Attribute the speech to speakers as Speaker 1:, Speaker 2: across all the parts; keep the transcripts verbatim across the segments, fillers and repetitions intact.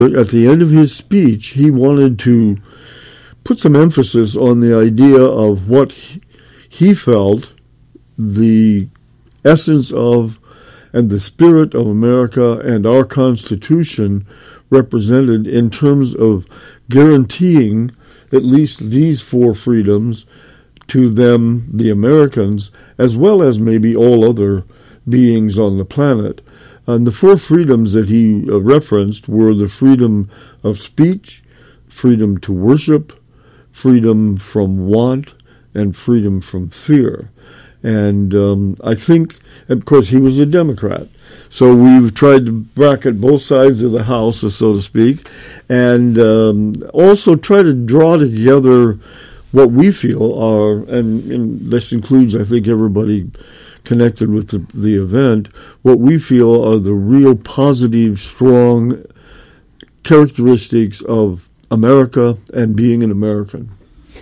Speaker 1: At the end of his speech, he wanted to put some emphasis on the idea of what he felt the essence of and the spirit of America and our Constitution represented in terms of guaranteeing at least these four freedoms to them, the Americans, as well as maybe all other beings on the planet. And the four freedoms that he uh, referenced were the freedom of speech, freedom to worship, freedom from want, and freedom from fear. And um, I think, of course, he was a Democrat. So we've tried to bracket both sides of the house, so to speak, and um, also try to draw together what we feel are, and, and this includes, I think, everybody connected with the, the event, what we feel are the real positive, strong characteristics of America and being an American.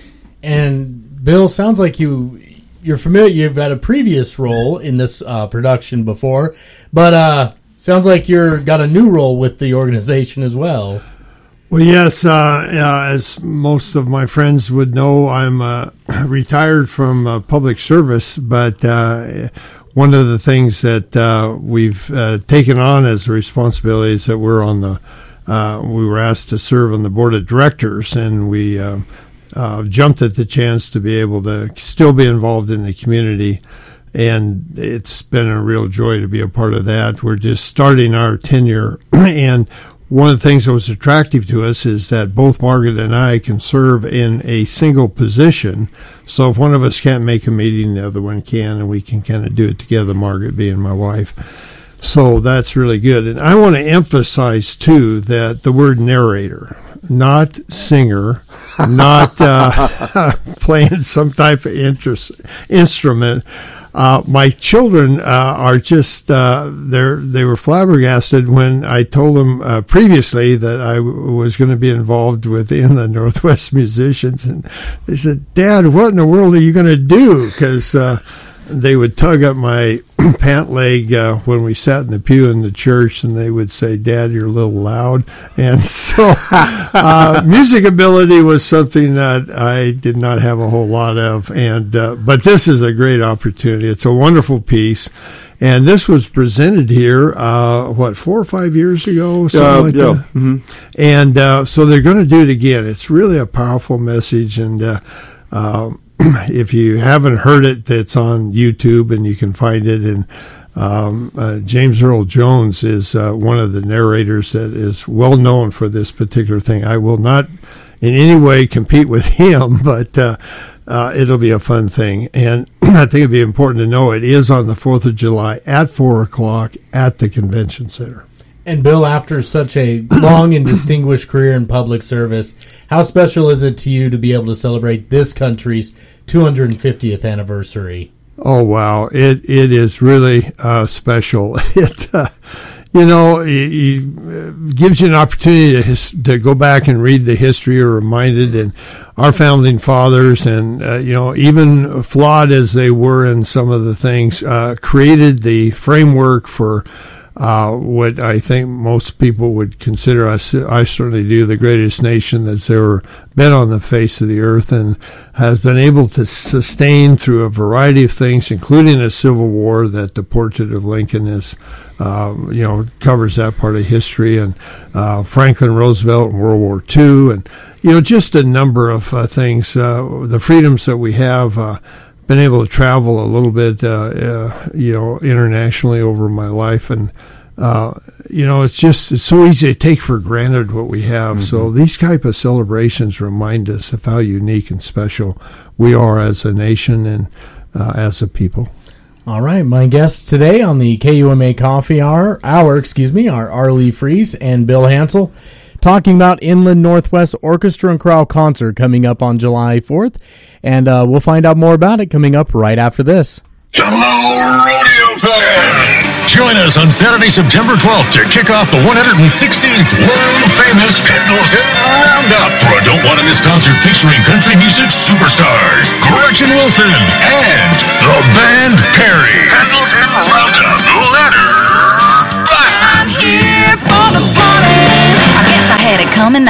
Speaker 2: And Bill, sounds like you, you're familiar, you've had a previous role in this uh, production before, but uh, sounds like you're got a new role with the organization as well.
Speaker 3: Well, yes, uh, uh, as most of my friends would know, I'm uh, retired from uh, public service, but uh, one of the things that uh, we've uh, taken on as a responsibility is that we're on the, uh, we were asked to serve on the board of directors, and we uh, uh, jumped at the chance to be able to still be involved in the community. And it's been a real joy to be a part of that. We're just starting our tenure, and one of the things that was attractive to us is that both Margaret and I can serve in a single position. So if one of us can't make a meeting, the other one can, and we can kind of do it together, Margaret being my wife. So that's really good. And I want to emphasize, too, that the word narrator, not singer, not uh, playing some type of interest, instrument. Uh, my children uh, are just, uh, they're, they were flabbergasted when I told them uh, previously that I w- was going to be involved within the Northwest Musicians. And they said, Dad, what in the world are you going to do? Because uh, they would tug up my pant leg uh, when we sat in the pew in the church, and they would say, Dad, you're a little loud. And so uh, music ability was something that I did not have a whole lot of. And uh, but this is a great opportunity. It's a wonderful piece. And this was presented here, uh, what, four or five years ago? Something
Speaker 1: uh,
Speaker 3: like
Speaker 1: yeah.
Speaker 3: that.
Speaker 1: Mm-hmm.
Speaker 3: And uh, so they're going to do it again. It's really a powerful message. And uh, uh, if you haven't heard it, it's on YouTube and you can find it. And um, uh, James Earl Jones is uh, one of the narrators that is well known for this particular thing. I will not in any way compete with him, but uh, uh, it'll be a fun thing. And I think it'd be important to know it is on the fourth of July at four o'clock at the Convention Center.
Speaker 2: And Bill, after such a long and distinguished career in public service, how special is it to you to be able to celebrate this country's two hundred fiftieth anniversary?
Speaker 3: Oh, wow. It It is really uh, special. It, uh, you know, it, it gives you an opportunity to, his, to go back and read the history or reminded, and our founding fathers, and, uh, you know, even flawed as they were in some of the things, uh, created the framework for Uh, what I think most people would consider, I, I certainly do, the greatest nation that's ever been on the face of the earth, and has been able to sustain through a variety of things, including a civil war that the portrait of Lincoln is, uh, you know, covers that part of history, and uh, Franklin Roosevelt in World War Two, and, you know, just a number of uh, things, uh, the freedoms that we have, uh, been able to travel a little bit, uh, uh, you know, internationally over my life. And, uh, you know, it's just, it's so easy to take for granted what we have. Mm-hmm. So these type of celebrations remind us of how unique and special we are as a nation and uh, as a people.
Speaker 2: All right. My guests today on the K U M A Coffee Hour, hour, excuse me, are Arlie Fries and Bill Hansel, talking about Inland Northwest Orchestra and Chorale Concert coming up on July fourth. And uh, we'll find out more about it coming up right after this.
Speaker 4: Hello, rodeo fans! Join us on Saturday, September twelfth to kick off the one hundred sixteenth world-famous Pendleton Roundup for a Don't Want to Miss concert featuring country music superstars Gretchen Wilson and the band Perry. Pendleton Roundup, ladder back!
Speaker 5: I'm here for the party. I guess I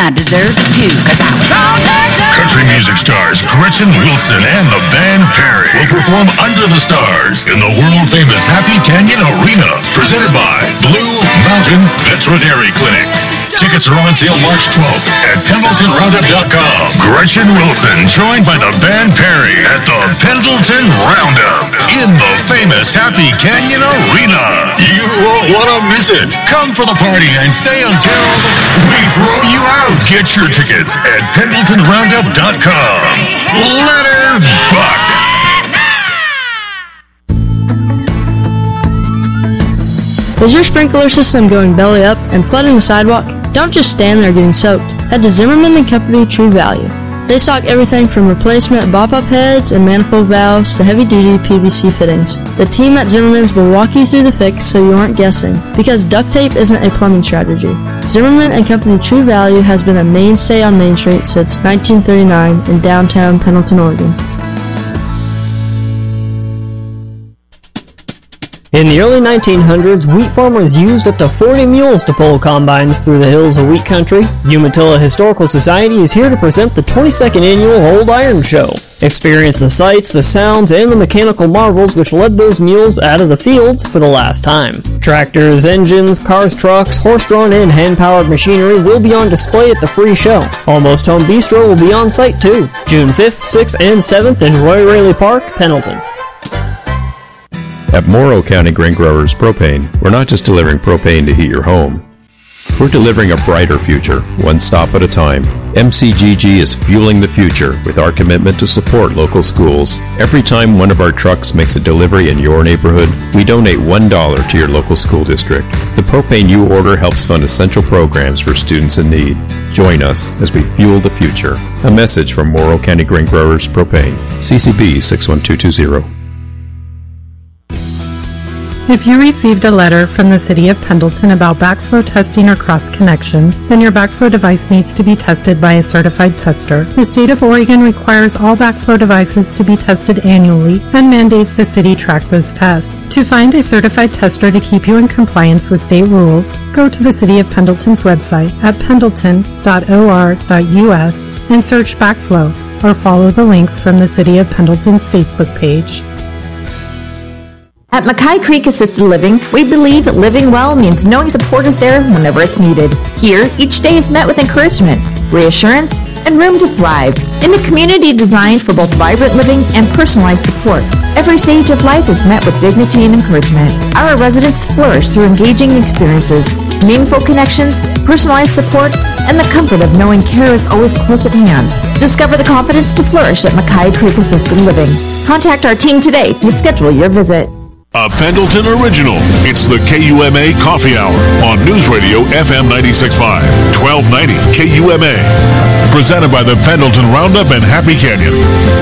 Speaker 5: I deserve it too, cause I was all turned up.
Speaker 4: Country music stars Gretchen Wilson and the band Perry will perform Under the Stars in the world-famous Happy Canyon Arena, presented by Blue Mountain Veterinary Clinic. Tickets are on sale March twelfth at Pendleton Roundup dot com. Gretchen Wilson, joined by the band Perry at the Pendleton Roundup in the famous Happy Canyon Arena. You won't want to miss it. Come for the party and stay until we throw you out. Get your tickets at Pendleton Roundup dot com. Let her buck.
Speaker 6: Is your sprinkler system going belly up and flooding the sidewalk? Don't just stand there getting soaked. Head to Zimmerman and Company True Value. They stock everything from replacement bop-up heads and manifold valves to heavy-duty P V C fittings. The team at Zimmerman's will walk you through the fix so you aren't guessing, because duct tape isn't a plumbing strategy. Zimmerman and Company True Value has been a mainstay on Main Street since nineteen thirty-nine in downtown Pendleton, Oregon.
Speaker 7: In the early nineteen hundreds, wheat farmers used up to forty mules to pull combines through the hills of wheat country. Umatilla Historical Society is here to present the twenty-second annual Old Iron Show. Experience the sights, the sounds, and the mechanical marvels which led those mules out of the fields for the last time. Tractors, engines, cars, trucks, horse-drawn and hand-powered machinery will be on display at the free show. Almost Home Bistro will be on site too. June fifth, sixth, and seventh in Roy Raley Park, Pendleton.
Speaker 8: At Morrow County Grain Growers Propane, we're not just delivering propane to heat your home. We're delivering a brighter future, one stop at a time. M C G G is fueling the future with our commitment to support local schools. Every time one of our trucks makes a delivery in your neighborhood, we donate one dollar to your local school district. The propane you order helps fund essential programs for students in need. Join us as we fuel the future. A message from Morrow County Grain Growers Propane, C C B six one two two zero.
Speaker 9: If you received a letter from the City of Pendleton about backflow testing or cross connections, then your backflow device needs to be tested by a certified tester. The State of Oregon requires all backflow devices to be tested annually and mandates the city track those tests. To find a certified tester to keep you in compliance with state rules, go to the City of Pendleton's website at pendleton dot o r dot u s and search backflow, or follow the links from the City of Pendleton's Facebook page.
Speaker 10: At Mackay Creek Assisted Living, we believe living well means knowing support is there whenever it's needed. Here, each day is met with encouragement, reassurance, and room to thrive. In a community designed for both vibrant living and personalized support, every stage of life is met with dignity and encouragement. Our residents flourish through engaging experiences, meaningful connections, personalized support, and the comfort of knowing care is always close at hand. Discover the confidence to flourish at Mackay Creek Assisted Living. Contact our team today to schedule your visit.
Speaker 4: A Pendleton original. It's the K U M A Coffee Hour on News Radio F M ninety-six point five, twelve ninety K U M A. Presented by the Pendleton Roundup and Happy Canyon.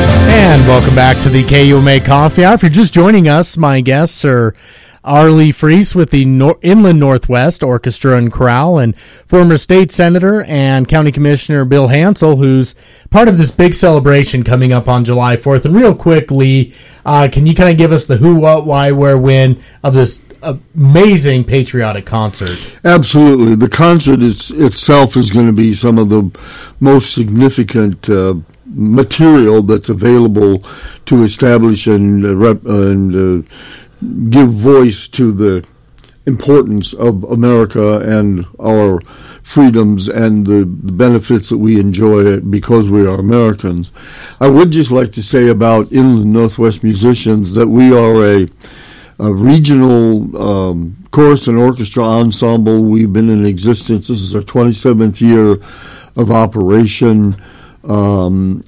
Speaker 2: And welcome back to the K U M A Coffee Hour. If you're just joining us, my guests are Arlie Fries with the Nor- Inland Northwest Orchestra and Chorale, and former state senator and county commissioner Bill Hansel, who's part of this big celebration coming up on July fourth. And real quick, Lee, uh, can you kind of give us the who, what, why, where, when of this amazing patriotic concert?
Speaker 1: Absolutely. The concert is, itself is going to be some of the most significant uh, material that's available to establish and, uh, rep- and uh, give voice to the importance of America and our freedoms and the, the benefits that we enjoy because we are Americans. I would just like to say about Inland Northwest Musicians that we are a, a regional um, chorus and orchestra ensemble. We've been in existence. This is our twenty-seventh year of operation. Um,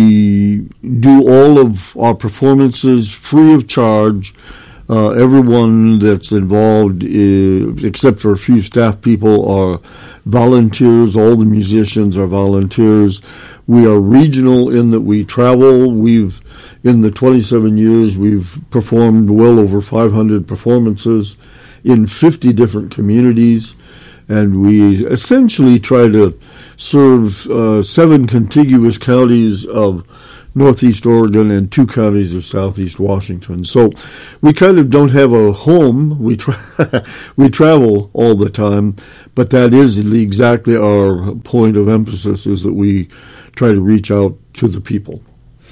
Speaker 1: we do all of our performances free of charge. Uh, everyone that's involved, is, except for a few staff people, are volunteers. All the musicians are volunteers. We are regional in that we travel. We've, in the twenty-seven years, we've performed well over five hundred performances in fifty different communities, and we essentially try to serve uh, seven contiguous counties of Northeast Oregon and two counties of Southeast Washington. So we kind of don't have a home. We tra- we travel all the time, but that is exactly our point of emphasis, is that we try to reach out to the people.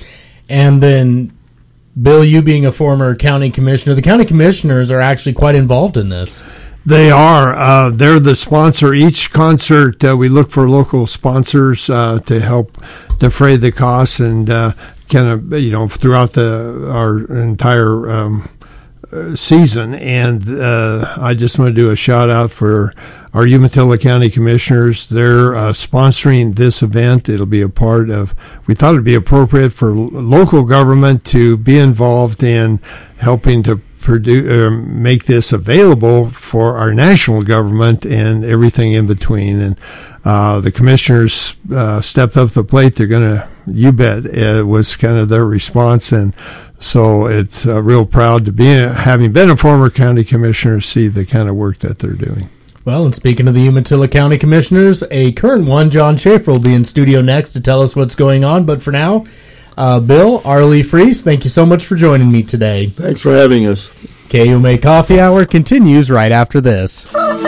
Speaker 2: And then, Bill, you being a former county commissioner, the county commissioners are actually quite involved in this.
Speaker 3: They are. Uh, they're the sponsor. Each concert, uh, we look for local sponsors uh, to help defray the costs, and uh, kind of, you know, throughout the our entire um, uh, season. And uh, I just want to do a shout out for our Umatilla County Commissioners. They're uh, sponsoring this event. It'll be a part of, we thought it'd be appropriate for local government to be involved in helping to Produce, uh, make this available for our national government and everything in between. And uh, the commissioners uh, stepped up to the plate. They're going to, you bet, it was kind of their response. And so it's uh, real proud to be, having been a former county commissioner, see the kind of work that they're doing.
Speaker 2: Well, and speaking of the Umatilla County Commissioners, a current one, John Schaefer, will be in studio next to tell us what's going on. But for now, Uh, Bill, Arlie Fries, thank you so much for joining me today.
Speaker 1: Thanks for having us.
Speaker 2: K U M A Coffee Hour continues right after this.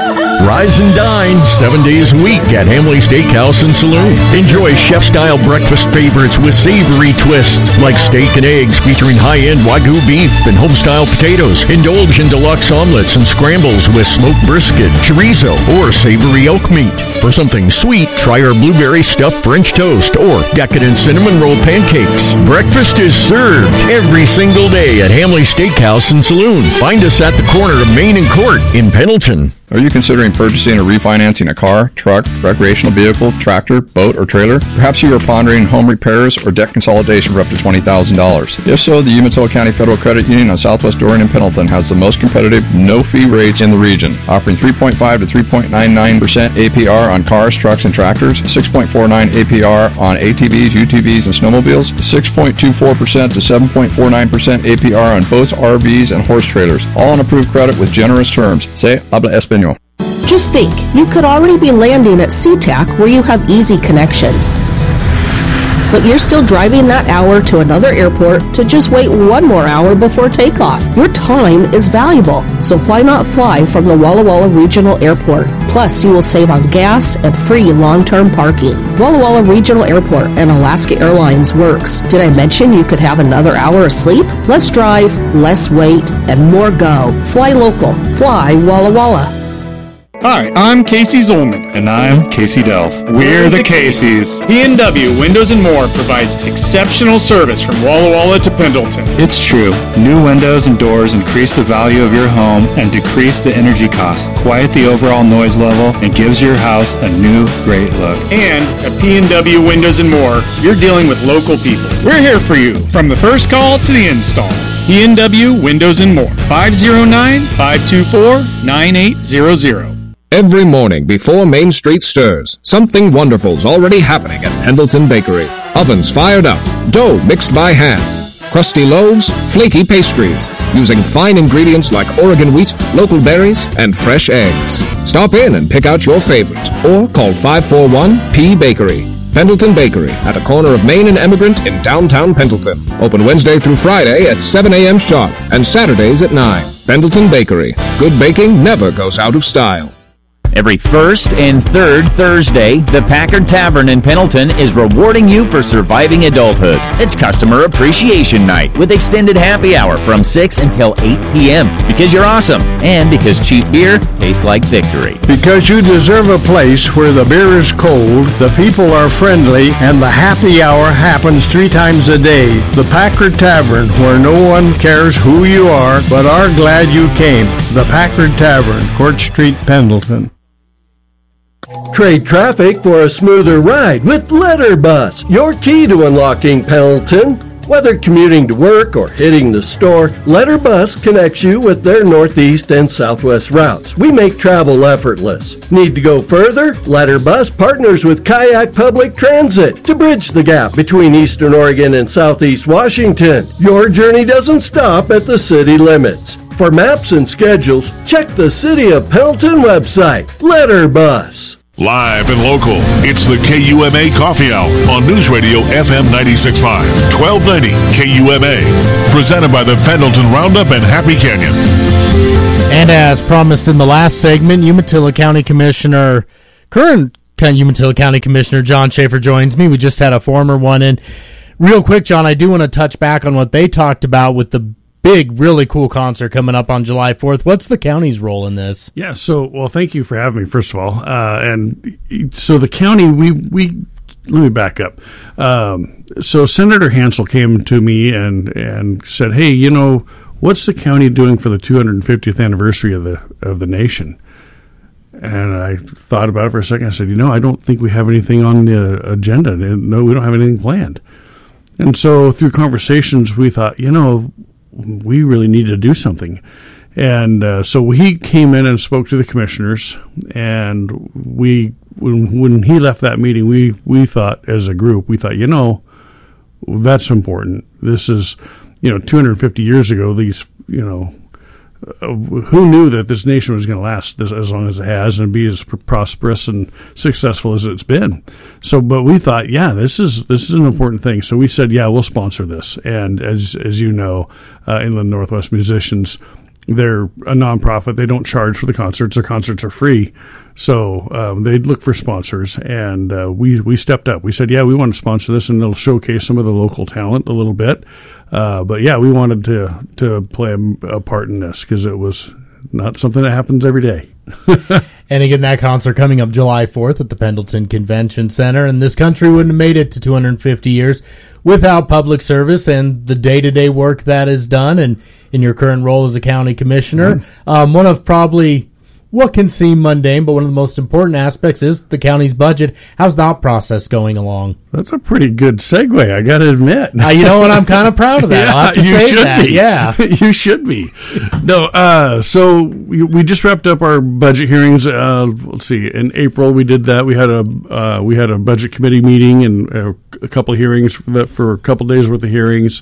Speaker 4: Rise and dine seven days a week at Hamley Steakhouse and Saloon. Enjoy chef-style breakfast favorites with savory twists like steak and eggs featuring high-end Wagyu beef and home-style potatoes. Indulge in deluxe omelets and scrambles with smoked brisket, chorizo, or savory elk meat. For something sweet, try our blueberry stuffed French toast or decadent cinnamon roll pancakes. Breakfast is served every single day at Hamley Steakhouse and Saloon. Find us at the corner of Main and Court in Pendleton.
Speaker 11: Are you considering purchasing or refinancing a car, truck, recreational vehicle, tractor, boat, or trailer? Perhaps you are pondering home repairs or debt consolidation for up to twenty thousand dollars. If so, the Umatilla County Federal Credit Union on Southwest Dorian and Pendleton has the most competitive, no-fee rates in the region, offering three point five to three point nine nine percent A P R on cars, trucks, and tractors, six point four nine A P R on A T Vs, U T Vs, and snowmobiles, six point two four percent to seven point four nine percent A P R on boats, R Vs, and horse trailers, all on approved credit with generous terms. Say habla español.
Speaker 12: Just think, you could already be landing at SeaTac where you have easy connections. But you're still driving that hour to another airport to just wait one more hour before takeoff. Your time is valuable, so why not fly from the Walla Walla Regional Airport? Plus, you will save on gas and free long-term parking. Walla Walla Regional Airport and Alaska Airlines works. Did I mention you could have another hour of sleep? Less drive, less wait, and more go. Fly local. Fly Walla Walla.
Speaker 13: Hi, I'm Casey Zolman. And I'm Casey Delph. We're the Caseys. P and W Windows and More provides exceptional service from Walla Walla to Pendleton. It's true. New windows and doors increase the value of your home and decrease the energy costs, quiet the overall noise level, and gives your house a new, great look. And at P and W Windows and More, you're dealing with local people. We're here for you, from the first call to the install. P and W Windows and More. five oh nine, five two four, nine eight zero zero.
Speaker 14: Every morning before Main Street stirs, something wonderful's already happening at Pendleton Bakery. Ovens fired up, dough mixed by hand, crusty loaves, flaky pastries, using fine ingredients like Oregon wheat, local berries, and fresh eggs. Stop in and pick out your favorite, or call five four one P Bakery. Pendleton Bakery, at the corner of Main and Emigrant in downtown Pendleton. Open Wednesday through Friday at seven a.m. sharp and Saturdays at nine. Pendleton Bakery. Good baking never goes out of style.
Speaker 15: Every first and third Thursday, the Packard Tavern in Pendleton is rewarding you for surviving adulthood. It's Customer Appreciation Night with extended happy hour from six until eight p.m. Because you're awesome and because cheap beer tastes like victory.
Speaker 16: Because you deserve a place where the beer is cold, the people are friendly, and the happy hour happens three times a day. The Packard Tavern, where no one cares who you are, but are glad you came. The Packard Tavern, Court Street, Pendleton.
Speaker 17: Trade traffic for a smoother ride with Letterbus, your key to unlocking Pendleton. Whether commuting to work or hitting the store, Letterbus connects you with their northeast and southwest routes. We make travel effortless. Need to go further? Letterbus partners with Kayak Public Transit to bridge the gap between eastern Oregon and southeast Washington. Your journey doesn't stop at the city limits. For maps and schedules, check the City of Pendleton website, Letterbus.
Speaker 18: Live and local, it's the K U M A Coffee Hour on News Radio F M ninety-six point five, twelve ninety K U M A. Presented by the Pendleton Roundup and Happy Canyon.
Speaker 2: And as promised in the last segment, Umatilla County Commissioner, current Umatilla County Commissioner John Schaefer joins me. We just had a former one. And real quick, John, I do want to touch back on what they talked about with the big, really cool concert coming up on July fourth. What's the county's role in this?
Speaker 19: Yeah, so, well, thank you for having me, first of all. Uh, and so the county, we, we let me back up. Um, so Senator Hansel came to me and, and said, hey, you know, what's the county doing for the two hundred fiftieth anniversary of the of the nation? And I thought about it for a second. I said, you know, I don't think we have anything on the agenda. No, we don't have anything planned. And so through conversations, we thought, you know, we really need to do something. And uh, so he came in and spoke to the commissioners. And we, when, when he left that meeting, we, we thought as a group, we thought, you know, that's important. This is, you know, two hundred fifty years ago, these, you know, Uh, who knew that this nation was going to last this, as long as it has and be as pr- prosperous and successful as it's been? So, but we thought, yeah, this is this is an important thing. So we said, yeah, we'll sponsor this. And as as you know, uh, Inland Northwest Musicians, they're a nonprofit. They don't charge for the concerts. Their concerts are free. So um, they'd look for sponsors, and uh, we we stepped up. We said, yeah, we want to sponsor this, and it'll showcase some of the local talent a little bit. Uh, but yeah, we wanted to to play a, a part in this because it was not something that happens every day.
Speaker 2: And again, that concert coming up July fourth at the Pendleton Convention Center. And this country wouldn't have made it to two hundred fifty years without public service and the day-to-day work that is done. And in your current role as a county commissioner, mm-hmm. um, one of probably what can seem mundane, but one of the most important aspects is the county's budget. How's that process going along?
Speaker 19: That's a pretty good segue, I got to admit.
Speaker 2: Uh, you know what? I'm kind of proud of that.
Speaker 19: Yeah,
Speaker 2: I'll have to
Speaker 19: you
Speaker 2: say
Speaker 19: should
Speaker 2: that.
Speaker 19: Be.
Speaker 2: Yeah.
Speaker 19: You should be. No, uh, so we, we just wrapped up our budget hearings. Uh, let's see, in April we did that. We had a uh, we had a budget committee meeting and a, a couple of hearings for, that, for a couple of days worth of hearings,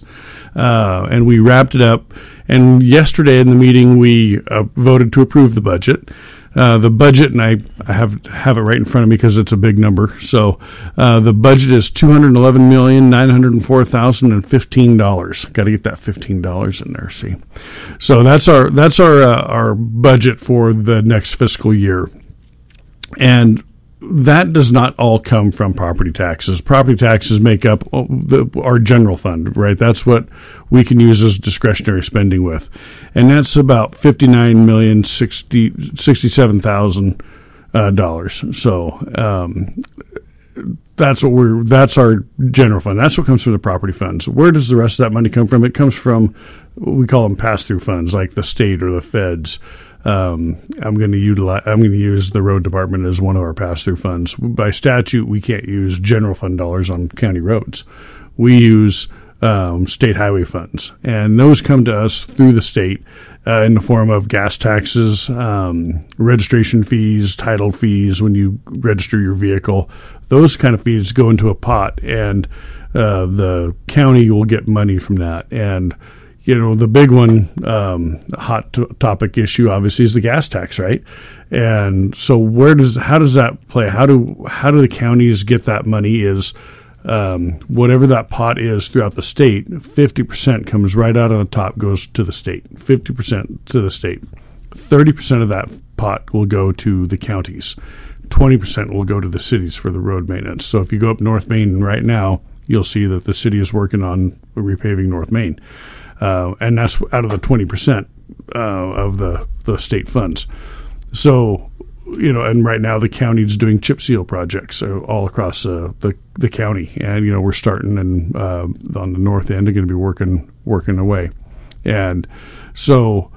Speaker 19: uh, and we wrapped it up. And yesterday in the meeting, we uh, voted to approve the budget. Uh, the budget, and I, I have have it right in front of me because it's a big number. So uh, the budget is two hundred eleven million nine hundred four thousand fifteen dollars. Got to get that fifteen dollars in there. See, so that's our that's our uh, our budget for the next fiscal year, and that does not all come from property taxes. Property taxes make up the, our general fund, right? That's what we can use as discretionary spending with. And that's about fifty-nine million sixty-seven thousand dollars. So um, that's what we're, that's our general fund. That's what comes from the property funds. Where does the rest of that money come from? It comes from what we call them pass-through funds, like the state or the feds. Um, I'm going to utilize. I'm going to use the road department as one of our pass-through funds. By statute, we can't use general fund dollars on county roads. We use um, state highway funds, and those come to us through the state uh, in the form of gas taxes, um, registration fees, title fees when you register your vehicle. Those kind of fees go into a pot, and uh, the county will get money from that. And you know, the big one, um, hot t- topic issue, obviously, is the gas tax, right? And so, where does how does that play? How do how do the counties get that money? Is um, whatever that pot is throughout the state, fifty percent comes right out of the top, goes to the state. Fifty percent to the state. Thirty percent of that pot will go to the counties. Twenty percent will go to the cities for the road maintenance. So, if you go up North Main right now, you'll see that the city is working on repaving North Main. Uh, and that's out of the twenty percent uh, of the, the state funds. So, you know, and right now the county's doing chip seal projects uh, all across uh, the the county. And, you know, we're starting and uh, on the north end, are going to be working working away. And so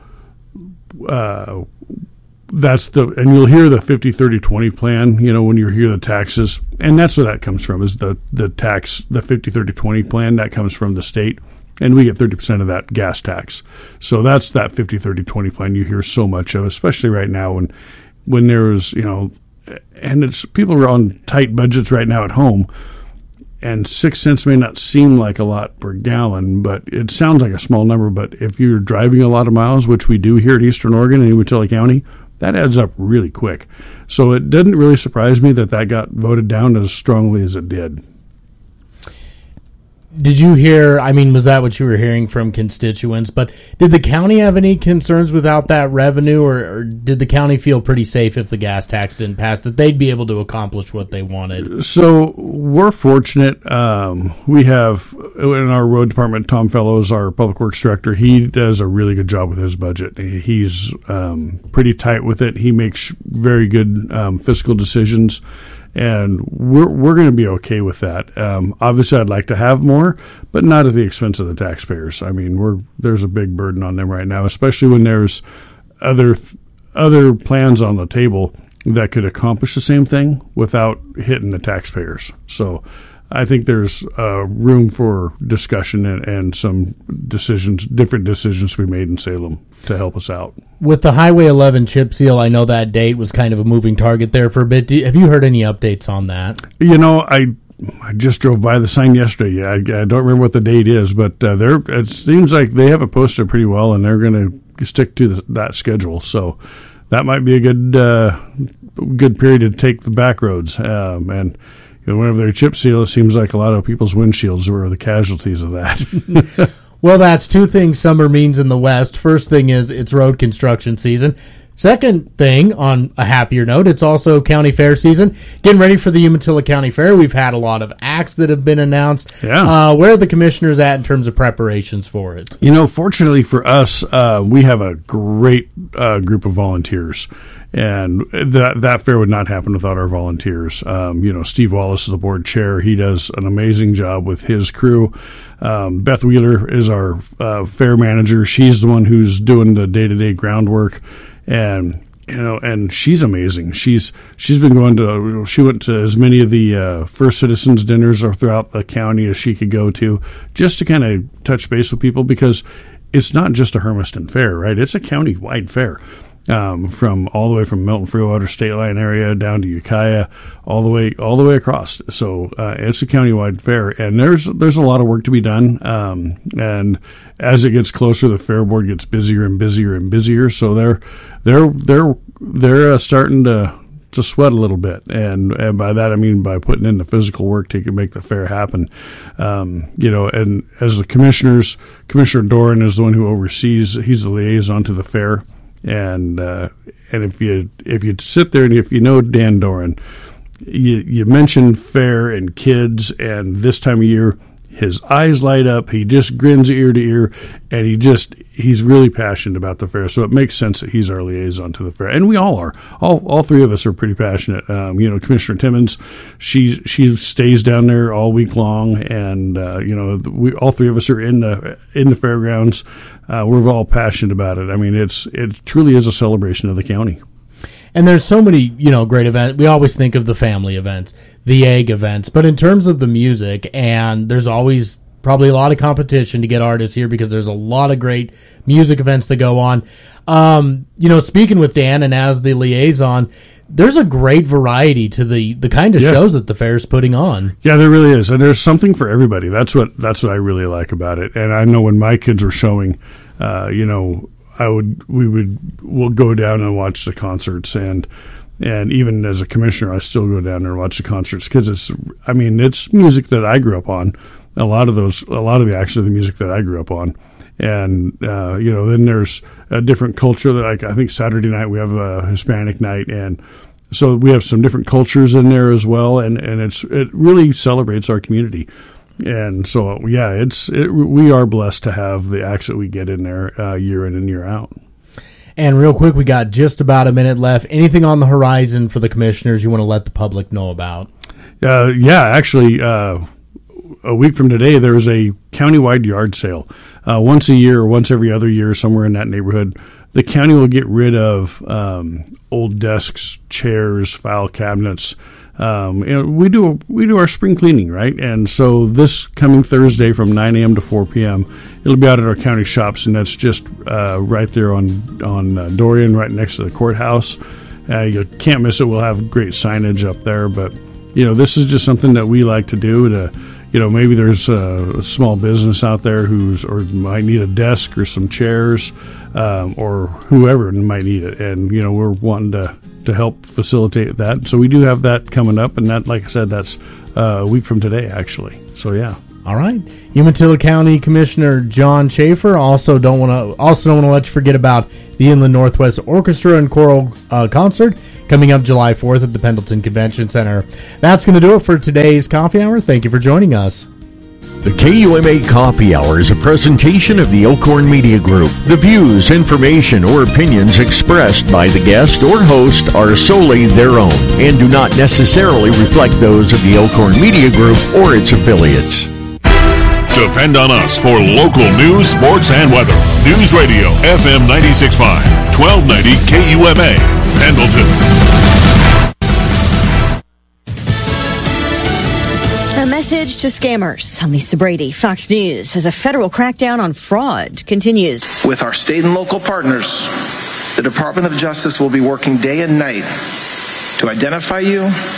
Speaker 19: uh, that's the, and you'll hear the fifty thirty twenty plan, you know, when you hear the taxes. And that's where that comes from, is the, the tax, the fifty thirty twenty plan, that comes from the state. And we get thirty percent of that gas tax. So that's that fifty thirty twenty plan you hear so much of, especially right now when when there's, you know, and it's people are on tight budgets right now at home. And six cents may not seem like a lot per gallon, but it sounds like a small number. But if you're driving a lot of miles, which we do here at Eastern Oregon and Umatilla County, that adds up really quick. So it didn't really surprise me that that got voted down as strongly as it did.
Speaker 2: Did you hear, I mean, was that what you were hearing from constituents? But did the county have any concerns without that revenue, or, or did the county feel pretty safe if the gas tax didn't pass, that they'd be able to accomplish what they wanted?
Speaker 19: So we're fortunate. Um, we have, in our road department, Tom Fellows, our public works director, he does a really good job with his budget. He's um, pretty tight with it. He makes very good um, fiscal decisions. And we're we're going to be okay with that. Um, obviously, I'd like to have more, but not at the expense of the taxpayers. I mean, we're there's a big burden on them right now, especially when there's other other plans on the table that could accomplish the same thing without hitting the taxpayers. So I think there's uh, room for discussion and, and some decisions, different decisions to be made in Salem to help us out.
Speaker 2: With the Highway eleven chip seal, I know that date was kind of a moving target there for a bit. Do, have you heard any updates on that?
Speaker 19: You know, I I just drove by the sign yesterday. Yeah, I, I don't remember what the date is, but uh, they're, it seems like they have it posted pretty well, and they're going to stick to the, that schedule. So that might be a good uh, good period to take the back roads. Um, and you know, whenever they chip seal, it seems like a lot of people's windshields were the casualties of that.
Speaker 2: Well, that's two things summer means in the West. First thing is it's road construction season. Second thing, on a happier note, it's also county fair season. Getting ready for the Umatilla County Fair. We've had a lot of acts that have been announced.
Speaker 19: Yeah.
Speaker 2: Uh, where are the commissioners at in terms of preparations for it?
Speaker 19: You know, fortunately for us, uh, we have a great uh, group of volunteers. And that that fair would not happen without our volunteers. Um, you know, Steve Wallace is the board chair. He does an amazing job with his crew. Um, Beth Wheeler is our uh, fair manager. She's the one who's doing the day-to-day groundwork. And you know, and she's amazing. She's she's been going to. She went to as many of the uh, First Citizens dinners throughout the county as she could go to, just to kind of touch base with people, because it's not just a Hermiston fair, right? It's a county-wide fair. Um, from all the way from Milton Freewater State Line area down to Ukiah, all the way all the way across. So uh, it's a countywide fair, and there's there's a lot of work to be done. Um, and as it gets closer, the fair board gets busier and busier and busier. So they're they're they're they're uh, starting to to sweat a little bit, and and by that I mean by putting in the physical work to make the fair happen. Um, you know, and as the commissioners, Commissioner Doran is the one who oversees. He's the liaison to the fair. And uh, and if you if you sit there and if you know Dan Doran, you you mention fair and kids, and this time of year, his eyes light up. He just grins ear to ear, and he just he's really passionate about the fair. So it makes sense that he's our liaison to the fair, and we all are. All all three of us are pretty passionate. Um, you know, Commissioner Timmons, she she stays down there all week long, and uh, you know, we all three of us are in the in the fairgrounds. Uh, we're all passionate about it. I mean, it's it truly is a celebration of the county.
Speaker 2: And there's so many, you know, great events. We always think of the family events, the egg events, but in terms of the music, and there's always probably a lot of competition to get artists here because there's a lot of great music events that go on. Um, you know, speaking with Dan and as the liaison, there's a great variety to the, the kind of
Speaker 19: yeah.
Speaker 2: shows that the fair's putting on.
Speaker 19: Yeah, there really is, and there's something for everybody. That's what that's what I really like about it. And I know when my kids were showing, uh, you know, I would we would we'll go down and watch the concerts, and and even as a commissioner, I still go down there and watch the concerts because it's I mean it's music that I grew up on. A lot of those, a lot of the actually the music that I grew up on. And, uh, you know, then there's a different culture that like, I think Saturday night we have a Hispanic night. And so we have some different cultures in there as well. And, and it's, it really celebrates our community. And so, yeah, it's, it, we are blessed to have the acts that we get in there uh, year in and year out.
Speaker 2: And real quick, we got just about a minute left. Anything on the horizon for the commissioners you want to let the public know about?
Speaker 19: Uh, yeah, actually, uh, a week from today, there's a countywide yard sale. Uh, once a year or once every other year, somewhere in that neighborhood, the county will get rid of um, old desks, chairs, file cabinets. Um, and we do we do our spring cleaning, right? And so this coming Thursday from nine a.m. to four p.m., it'll be out at our county shops, and that's just uh, right there on on uh, Dorian, right next to the courthouse. Uh, you can't miss it. We'll have great signage up there, but you know, this is just something that we like to do to. you know, maybe there's a, a small business out there who's or might need a desk or some chairs, um, or whoever might need it, and you know, we're wanting to to help facilitate that. So we do have that coming up, and that, like I said, that's uh, a week from today, actually. So yeah.
Speaker 2: All right. Umatilla County Commissioner John Schaefer also don't want to also don't want to let you forget about the Inland Northwest Orchestra and Choral uh, concert coming up July fourth at the Pendleton Convention Center. That's going to do it for today's Coffee Hour. Thank you for joining us.
Speaker 20: The K U M A Coffee Hour is a presentation of the Elkhorn Media Group. The views, information, or opinions expressed by the guest or host are solely their own and do not necessarily reflect those of the Elkhorn Media Group or its affiliates.
Speaker 18: Depend on us for local news, sports, and weather. News Radio F M ninety-six point five, twelve ninety K U M A, Pendleton.
Speaker 21: A message to scammers. I'm Lisa Brady, Fox News, as a federal crackdown on fraud continues.
Speaker 22: With our state and local partners, the Department of Justice will be working day and night to identify you,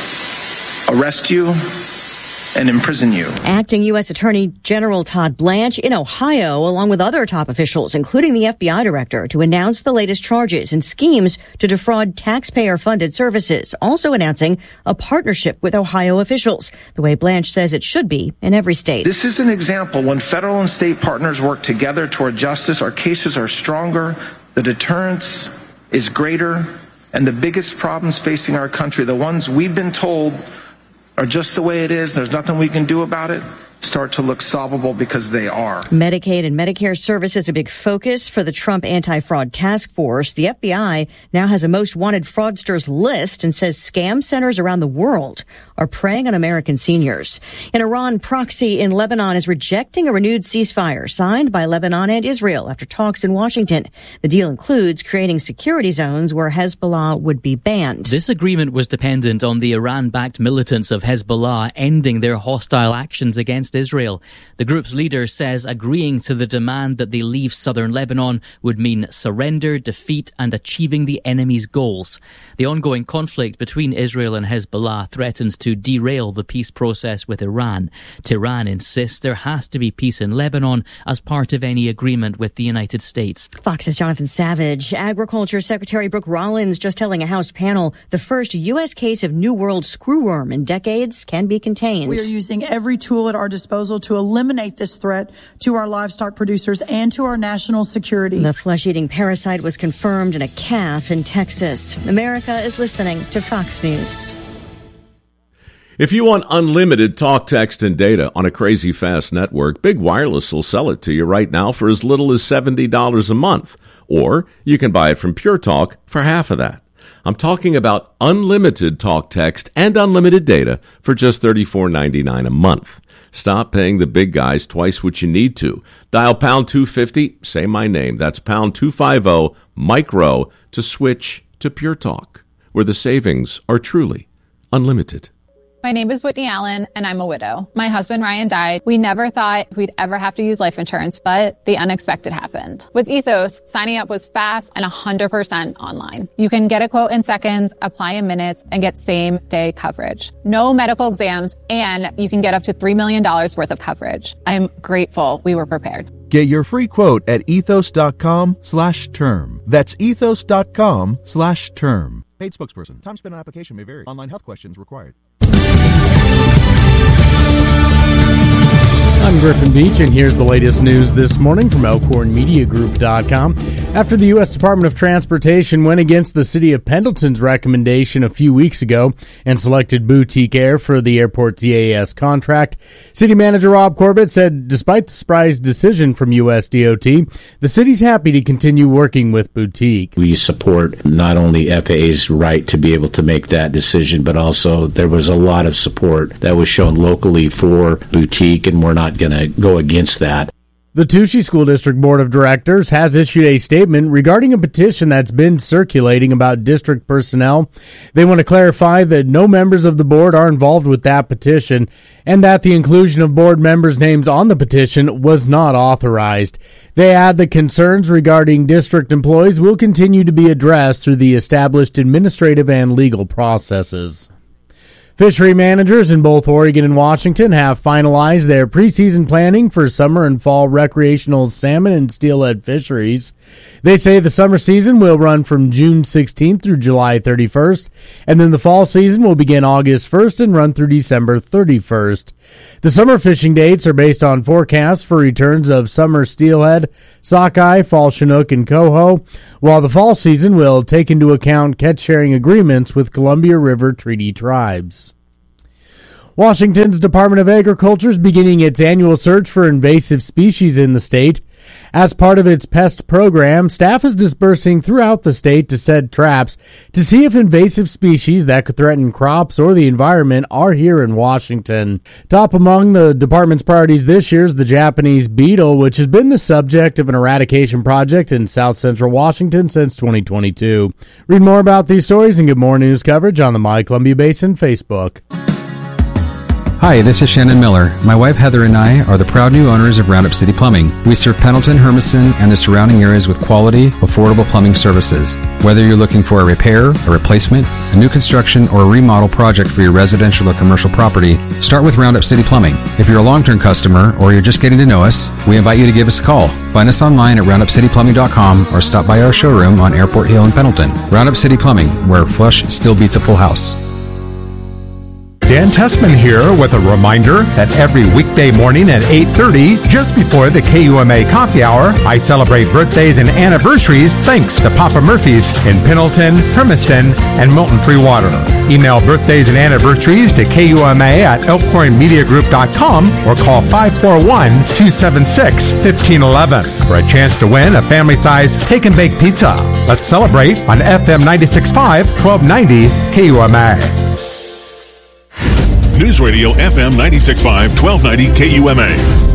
Speaker 22: arrest you, and imprison you.
Speaker 21: Acting U S Attorney General Todd Blanche in Ohio, along with other top officials, including the F B I director, to announce the latest charges and schemes to defraud taxpayer-funded services, also announcing a partnership with Ohio officials, the way Blanche says it should be in every state.
Speaker 22: This is an example when federal and state partners work together toward justice. Our cases are stronger, the deterrence is greater, and the biggest problems facing our country, the ones we've been told are just the way it is, there's nothing we can do about it, start to look solvable because they are.
Speaker 21: Medicaid and Medicare service is a big focus for the Trump anti-fraud task force. The F B I now has a most wanted fraudsters list and says scam centers around the world are preying on American seniors. An Iran proxy in Lebanon is rejecting a renewed ceasefire signed by Lebanon and Israel after talks in Washington. The deal includes creating security zones where Hezbollah would be banned.
Speaker 23: This agreement was dependent on the Iran-backed militants of Hezbollah ending their hostile actions against Israel. The group's leader says agreeing to the demand that they leave southern Lebanon would mean surrender, defeat, and achieving the enemy's goals. The ongoing conflict between Israel and Hezbollah threatens to derail the peace process with Iran. Tehran insists there has to be peace in Lebanon as part of any agreement with the United States.
Speaker 21: Fox's Jonathan Savage. Agriculture Secretary Brooke Rollins just telling a House panel the first U S case of New World screwworm in decades can be contained.
Speaker 24: We are using every tool at our disposal to eliminate this threat to our livestock producers and to our national security.
Speaker 21: The flesh-eating parasite was confirmed in a calf in Texas. America is listening to Fox News.
Speaker 25: If you want unlimited talk, text, and data on a crazy fast network, Big Wireless will sell it to you right now for as little as seventy dollars a month. Or you can buy it from Pure Talk for half of that. I'm talking about unlimited talk, text, and unlimited data for just thirty-four ninety-nine a month. Stop paying the big guys twice what you need to. Dial pound two fifty, say my name. That's pound two fifty, micro, to switch to Pure Talk, where the savings are truly unlimited.
Speaker 26: My name is Whitney Allen, and I'm a widow. My husband, Ryan, died. We never thought we'd ever have to use life insurance, but the unexpected happened. With Ethos, signing up was fast and one hundred percent online. You can get a quote in seconds, apply in minutes, and get same-day coverage. No medical exams, and you can get up to three million dollars worth of coverage. I'm grateful we were prepared.
Speaker 27: Get your free quote at ethos.com slash term. That's ethos.com slash term.
Speaker 28: Paid spokesperson. Time spent on application may vary. Online health questions required.
Speaker 2: I'm Griffin Beach, and here's the latest news this morning from Elkhorn Media Group dot com. After the U S Department of Transportation went against the City of Pendleton's recommendation a few weeks ago and selected Boutique Air for the airport's E A S contract, City Manager Rob Corbett said despite the surprise decision from U S D O T, the city's happy to continue working with Boutique.
Speaker 29: We support not only F A A's right to be able to make that decision, but also there was a lot of support that was shown locally for Boutique, and we're not going to go against that.
Speaker 2: The Touchy School District Board of Directors has issued a statement regarding a petition that's been circulating about district personnel. They want to clarify that no members of the board are involved with that petition and that the inclusion of board members' names on the petition was not authorized. They add that concerns regarding district employees will continue to be addressed through the established administrative and legal processes. Fishery managers in both Oregon and Washington have finalized their preseason planning for summer and fall recreational salmon and steelhead fisheries. They say the summer season will run from June sixteenth through July thirty-first, and then the fall season will begin August first and run through December thirty-first. The summer fishing dates are based on forecasts for returns of summer steelhead, sockeye, fall chinook, and coho, while the fall season will take into account catch-sharing agreements with Columbia River Treaty tribes. Washington's Department of Agriculture is beginning its annual search for invasive species in the state. As part of its pest program, staff is dispersing throughout the state to set traps to see if invasive species that could threaten crops or the environment are here in Washington. Top among the department's priorities this year is the Japanese beetle, which has been the subject of an eradication project in south central Washington since twenty twenty-two. Read more about these stories and get more news coverage on the My Columbia Basin Facebook.
Speaker 1: Hi, this is Shannon Miller. My wife Heather and I are the proud new owners of Roundup City Plumbing. We serve Pendleton, Hermiston, and the surrounding areas with quality, affordable plumbing services. Whether you're looking for a repair, a replacement, a new construction, or a remodel project for your residential or commercial property, start with Roundup City Plumbing. If you're a long-term customer or you're just getting to know us, we invite you to give us a call. Find us online at roundup city plumbing dot com or stop by our showroom on Airport Hill in Pendleton. Roundup City Plumbing, where flush still beats a full house.
Speaker 3: Dan Tessman here with a reminder that every weekday morning at eight thirty, just before the K U M A Coffee Hour, I celebrate birthdays and anniversaries thanks to Papa Murphy's in Pendleton, Hermiston, and Milton Free Water. Email birthdays and anniversaries to K U M A at elkhorn media group dot com or call five four one, two seven six, one five one one for a chance to win a family-size take and bake pizza. Let's celebrate on F M ninety-six point five, twelve ninety K U M A.
Speaker 18: News Radio F M ninety-six point five, twelve ninety K U M A.